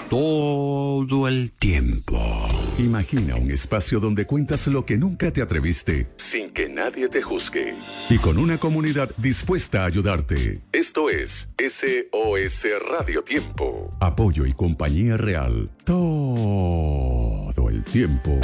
todo el tiempo. Imagina un espacio donde cuentas lo que nunca te atreviste, sin que nadie te juzgue. Y con una comunidad dispuesta a ayudarte. Esto es SOS Radio Tiempo. Apoyo y compañía real. Todo el tiempo.